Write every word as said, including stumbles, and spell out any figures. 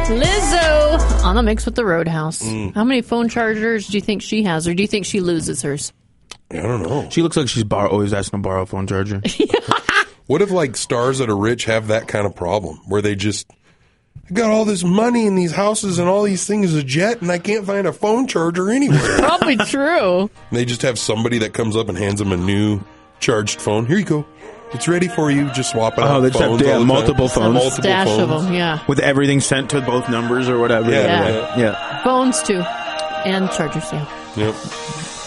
Lizzo on the mix with the Roadhouse. Mm. How many phone chargers do you think she has, or do you think she loses hers? I don't know. She looks like she's bar- always asking to borrow a phone charger. What if, like, stars that are rich have that kind of problem where they just I got all this money in these houses and all these things, a jet, and I can't find a phone charger anywhere. Probably true. And they just have somebody that comes up and hands them a new charged phone. Here you go. It's ready for you. Just swap it out. Oh, they just have yeah, multiple phones. Multiple Stash phones. of them, yeah. With everything sent to both numbers or whatever. Yeah. Yeah. Yeah. yeah. Phones, too. And chargers, yeah. Yep.